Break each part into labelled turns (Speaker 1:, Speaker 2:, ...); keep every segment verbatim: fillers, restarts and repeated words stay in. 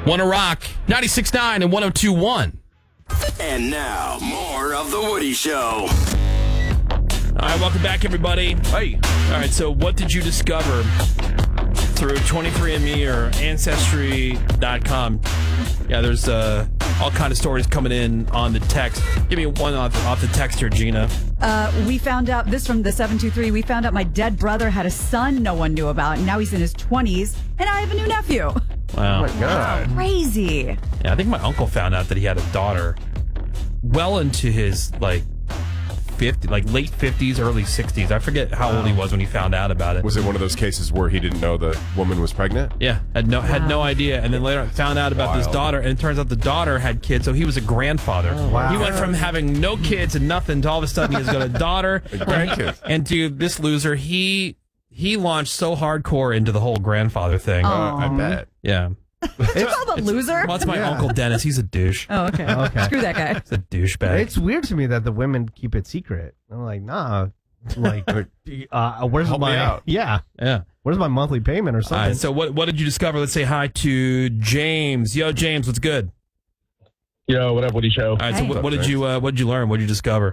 Speaker 1: Wanna Rock, ninety-six point nine and one oh two point one.
Speaker 2: And now, more of The Woody Show.
Speaker 1: All right, welcome back, everybody.
Speaker 3: Hey.
Speaker 1: All right, so what did you discover through twenty-three and me or Ancestry dot com? Yeah, there's uh, all kind of stories coming in on the text. Give me one off, off the text here, Gina.
Speaker 4: Uh, we found out, this from the seven two three, we found out my dead brother had a son no one knew about, and now he's in his twenties, and I have a new nephew.
Speaker 1: Wow.
Speaker 3: Oh, my God.
Speaker 4: Crazy.
Speaker 1: Yeah, I think my uncle found out that he had a daughter well into his, like, fifty, like late fifties, early sixties. I forget how old he was when he found out about it.
Speaker 3: Was it one of those cases where he didn't know the woman was pregnant?
Speaker 1: Yeah, had no had no
Speaker 4: Wow.
Speaker 1: idea, and then later found out about this
Speaker 3: Wild.
Speaker 1: daughter, and it turns out the daughter had kids, so he was a grandfather.
Speaker 3: wow.
Speaker 1: He went from having no kids and nothing to all of a sudden he's got a daughter,
Speaker 3: A grandkid.
Speaker 1: and dude, this loser, he he launched so hardcore into the whole grandfather thing.
Speaker 4: Oh.
Speaker 3: Uh, I bet.
Speaker 1: Yeah,
Speaker 4: It's all the loser.
Speaker 1: well, it's my
Speaker 5: Yeah.
Speaker 1: uncle Dennis. He's a douche.
Speaker 4: Oh, okay.
Speaker 5: Okay.
Speaker 4: Screw that guy.
Speaker 1: He's a douchebag.
Speaker 5: It's weird to me that the women keep it secret. I'm like, nah. Like, uh, where's
Speaker 3: Help me
Speaker 5: my
Speaker 3: out.
Speaker 5: yeah?
Speaker 1: Yeah.
Speaker 5: Where's my monthly payment or
Speaker 1: All
Speaker 5: something?
Speaker 1: right, so what what did you discover? Let's say hi to James. Yo, James, what's good?
Speaker 6: Yo, what up, Woody Show?
Speaker 1: All right, so
Speaker 4: Hey.
Speaker 1: what, what did you uh, what did you learn? What did you discover?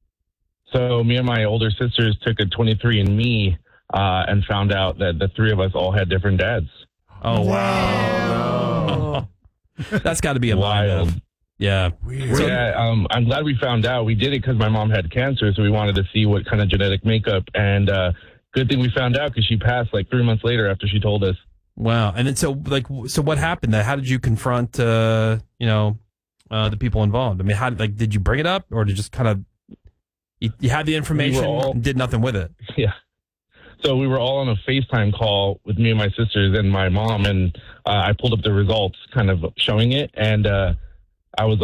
Speaker 6: So me and my older sisters took a twenty-three and me uh, and found out that the three of us all had different dads.
Speaker 1: Oh wow, that's got to be a
Speaker 6: Wild.
Speaker 1: mind. Yeah.
Speaker 3: Weird.
Speaker 1: So-
Speaker 6: yeah, um, I'm glad we found out. We did it because my mom had cancer, so we wanted to see what kind of genetic makeup. And uh, good thing we found out because she passed like three months later after she told us.
Speaker 1: Wow. And then so like so what happened? How did you confront uh, you know uh, the people involved? I mean, how like did you bring it up, or did you just kind of you, you had the information
Speaker 6: all-
Speaker 1: and did nothing with it?
Speaker 6: Yeah. So we were all on a FaceTime call with me and my sisters and my mom, and uh, I pulled up the results, kind of showing it, and uh, I was